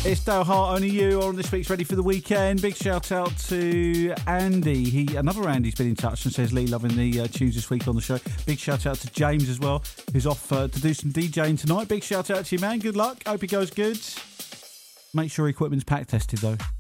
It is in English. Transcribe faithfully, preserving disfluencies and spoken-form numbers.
It's Dale Hart, only you on this week's Ready for the Weekend. Big shout out to Andy. He Another Andy's been in touch and says Lee loving the uh, tunes this week on the show. Big shout out to James as well, who's off uh, to do some DJing tonight. Big shout out to you, man. Good luck. Hope it goes good. Make sure equipment's pack tested though.